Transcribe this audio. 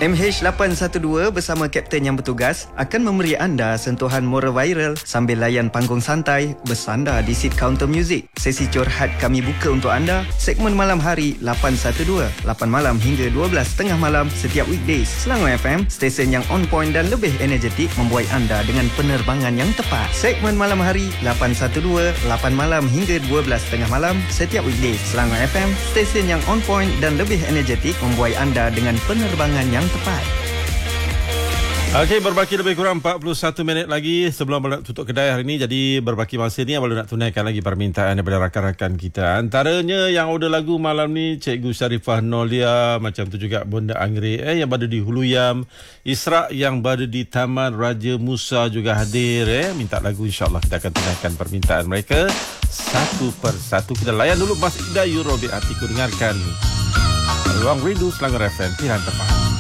MH812 bersama Kapten yang bertugas akan memberi anda sentuhan moral viral sambil layan panggung santai bersandar di seat counter music. Sesi curhat kami buka untuk anda, segmen malam hari 812, 8 malam hingga 12 tengah malam setiap weekdays. Selangor FM, stesen yang on point dan lebih energetik membuai anda dengan penerbangan yang tepat. Segmen malam hari 812, 8 malam hingga 12 tengah malam setiap weekdays. Selangor FM, stesen yang on point dan lebih energetik membuai anda dengan penerbangan yang tepat. Okey, berbaki lebih kurang 41 minit lagi sebelum tutup kedai hari ini. Jadi berbaki masa ni baru nak tunaikan lagi permintaan daripada rakan-rakan kita. Antaranya yang order lagu malam ni Cikgu Sharifah Nolia, macam tu juga Bonda Anggrek yang berada di Huluyam, Isra yang berada di Taman Raja Musa juga hadir minta lagu. InsyaAllah kita akan tunaikan permintaan mereka satu persatu. Kita layan dulu Mas Ida Eurobi Atiku, dengarkan Ruang Rindu Selangor FM, pilihan tepat.